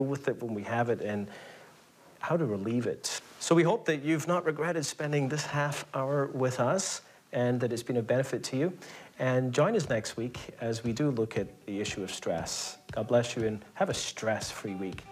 with it when we have it and how to relieve it. So we hope that you've not regretted spending this half hour with us and that it's been a benefit to you. And join us next week as we do look at the issue of stress. God bless you and have a stress-free week.